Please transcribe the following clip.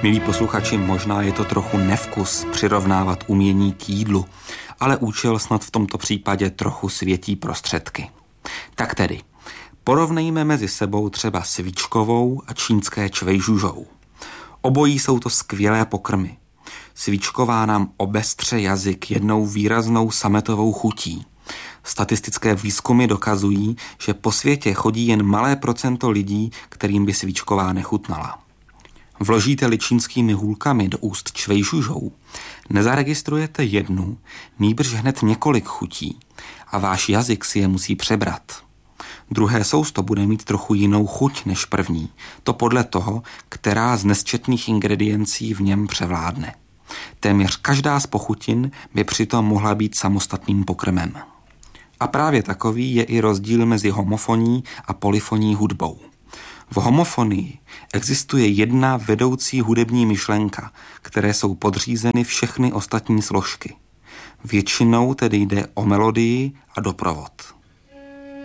Milí posluchači, možná je to trochu nevkus přirovnávat umění k jídlu, ale účel snad v tomto případě trochu světí prostředky. Tak tedy, porovnejme mezi sebou třeba svíčkovou a čínské čvejžužou. Obojí jsou to skvělé pokrmy. Svíčková nám obestře jazyk jednou výraznou sametovou chutí. Statistické výzkumy dokazují, že po světě chodí jen malé procento lidí, kterým by svíčková nechutnala. Vložíte-li čínskými hůlkami do úst čvejžužou, nezaregistrujete jednu, nýbrž hned několik chutí a váš jazyk si je musí přebrat. Druhé sousto bude mít trochu jinou chuť než první, to podle toho, která z nesčetných ingrediencí v něm převládne. Téměř každá z pochutin by přitom mohla být samostatným pokrmem. A právě takový je i rozdíl mezi homofonní a polyfonní hudbou. V homofonii existuje jedna vedoucí hudební myšlenka, které jsou podřízeny všechny ostatní složky. Většinou tedy jde o melodii a doprovod.